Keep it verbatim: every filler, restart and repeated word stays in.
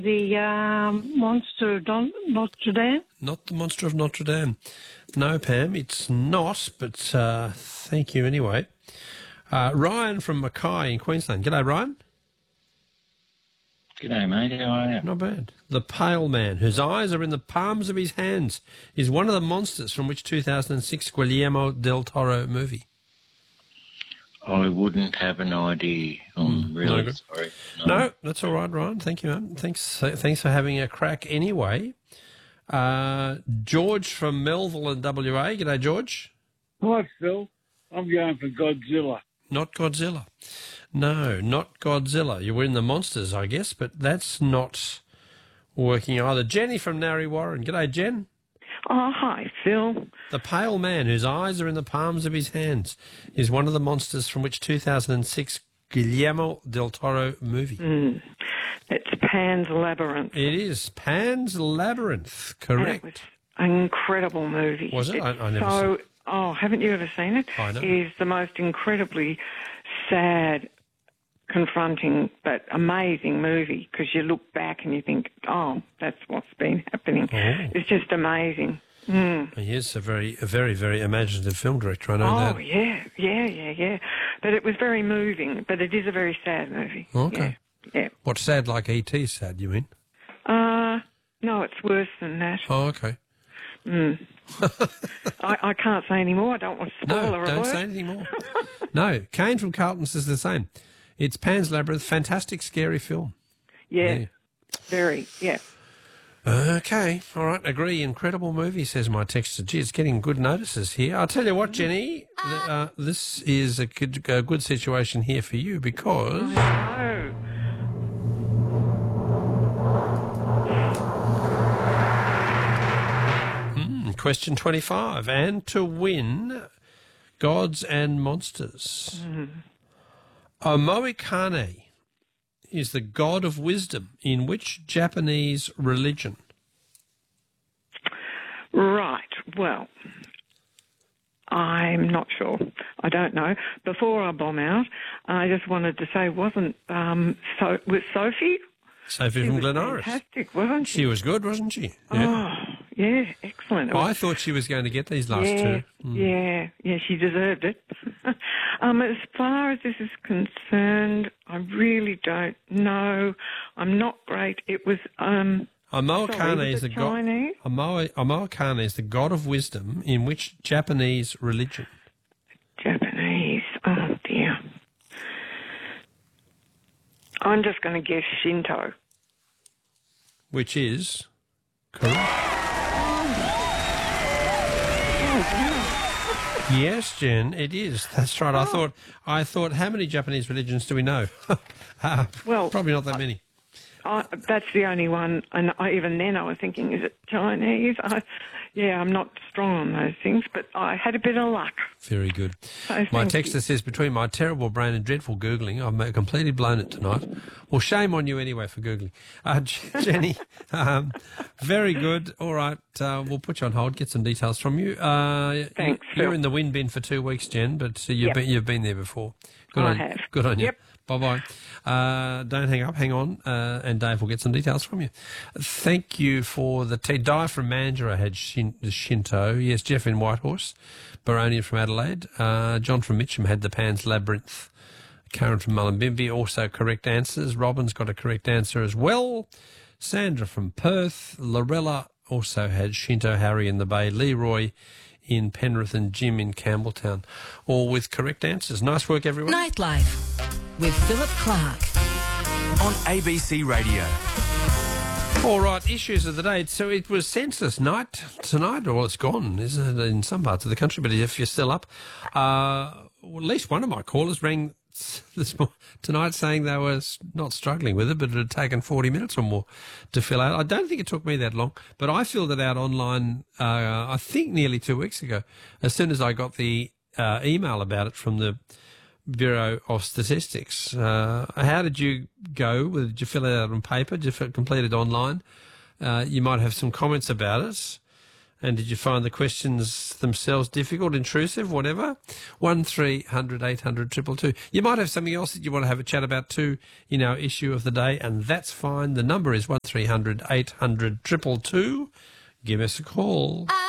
The um, Monster of Don- Notre Dame? Not the Monster of Notre Dame. No, Pam, it's not, but uh, thank you anyway. Uh, Ryan from Mackay in Queensland. G'day, Ryan. G'day, mate. How are you? Not bad. The Pale Man, whose eyes are in the palms of his hands, is one of the monsters from which two thousand six Guillermo del Toro movie? I wouldn't have an idea. I'm really no, sorry. No. no, that's all right, Ryan. Thank you, man. Thanks, thanks for having a crack anyway. Uh, George from Melville in W A. G'day, George. Hi, Phil. I'm going for Godzilla. Not Godzilla. No, not Godzilla. You were in the monsters, I guess, but that's not working either. Jenny from Narre Warren. G'day, Jen. Oh, hi, Phil. The Pale Man, whose eyes are in the palms of his hands, is one of the monsters from which two thousand six Guillermo del Toro movie? Mm. It's Pan's Labyrinth. It is Pan's Labyrinth, correct. And it was an incredible movie. Was it? It's I, I never so, saw it. Oh, haven't you ever seen it? I know. It is the most incredibly sad, confronting, but amazing movie because you look back and you think, oh, that's what's been happening. Oh. It's just amazing. Mm. He is a very, a very, very imaginative film director. I know oh, that. Oh, yeah, yeah, yeah, yeah. But it was very moving, but it is a very sad movie. Okay. Yeah. yeah. What's sad like E T sad, you mean? Uh, no, it's worse than that. Oh, okay. Mm. I, I can't say any more. I don't want to spoil No, a don't word. say anything more. No, Kane from Carlton says the same. It's Pan's Labyrinth, fantastic, scary film. Yeah, Yeah. very, yeah. Okay, all right, agree. Incredible movie, says my texter. Gee, it's getting good notices here. I'll tell you what, Jenny, th- uh, this is a good, a good situation here for you because... Oh, Mm, question twenty-five. And to win Gods and Monsters. Mm. Omoikane is the god of wisdom in which Japanese religion? right. Well, I'm not sure. I don't know. Before I bomb out, I just wanted to say, wasn't um, so was Sophie? Sophie She from was Glen Iris. fantastic, wasn't she? She was good, wasn't she? Oh, yeah, excellent. It Oh, was- I thought she was going to get these last yeah, two. Mm. Yeah, yeah, she deserved it. um, as far as this is concerned, I really don't know. I'm not great. It was um, Omoikane sorry, was is it the god. Chinese? Omoikane is the god of wisdom in which Japanese religion? Japanese. Oh dear. I'm just going to guess Shinto. Which is correct. Yes, Jen, it is. That's right. I thought. I thought. How many Japanese religions do we know? uh, Well, probably not that many. I, that's the only one, and I, even then I was thinking, is it Chinese? I, yeah, I'm not strong on those things, but I had a bit of luck. Very good. So My thank texter you. says, between my terrible brain and dreadful Googling, I've ma- completely blown it tonight. Well, shame on you anyway for Googling. Uh, Jenny, um, very good. All right, uh, we'll put you on hold, get some details from you. Uh, Thanks, You're Phil. in the win bin for two weeks, Jen, but uh, you've, Yep. been, you've been there before. Good I on, have. Good on you. Yep. Bye-bye. Uh, don't hang up, hang on, uh, and Dave will get some details from you. Thank you for the tea. Di from Mandurah had shin, Shinto. Yes, Jeff in Whitehorse. Baronia from Adelaide. Uh, John from Mitcham had the Pan's Labyrinth. Karen from Mullumbimby, also correct answers. Robin's got a correct answer as well. Sandra from Perth. Lorella also had Shinto. Harry in the Bay. Leroy in Penrith and Jim in Campbelltown, all with correct answers. Nice work, everyone. Nightlife with Philip Clark on A B C Radio. All right, issues of the day. So it was census night tonight, or it's gone, isn't it, in some parts of the country, but if you're still up, uh, well, at least one of my callers rang this mo- tonight saying they were not struggling with it, but it had taken forty minutes or more to fill out. I don't think it took me that long, but I filled it out online, uh, I think nearly two weeks ago, as soon as I got the uh, email about it from the Bureau of Statistics. Uh, how did you go? Did you fill it out on paper? Did you fill- complete it online? Uh, you might have some comments about it. And did you find the questions themselves difficult, intrusive, whatever? one three hundred eight hundred two two two. You might have something else that you want to have a chat about too in our issue of the day, and that's fine. The number is one three hundred eight hundred two two two. Give us a call.